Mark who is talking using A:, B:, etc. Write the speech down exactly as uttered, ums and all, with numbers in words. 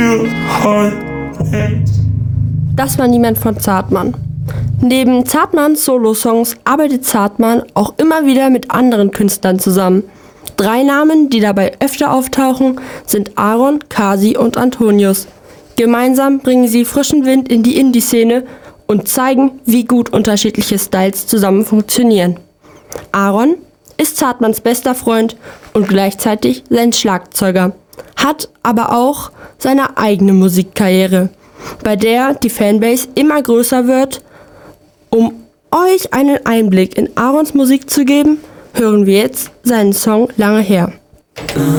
A: für heute.
B: Das war Niemand von Zartmann. Neben Zartmanns Solo-Songs arbeitet Zartmann auch immer wieder mit anderen Künstlern zusammen. Drei Namen, die dabei öfter auftauchen, sind Aaron, Kasi und Antonius. Gemeinsam bringen sie frischen Wind in die Indie-Szene und zeigen, wie gut unterschiedliche Styles zusammen funktionieren. Aaron ist Zartmanns bester Freund und gleichzeitig sein Schlagzeuger, hat aber auch seine eigene Musikkarriere, bei der die Fanbase immer größer wird. Um euch einen Einblick in Aarons Musik zu geben, hören wir jetzt seinen Song Lange her.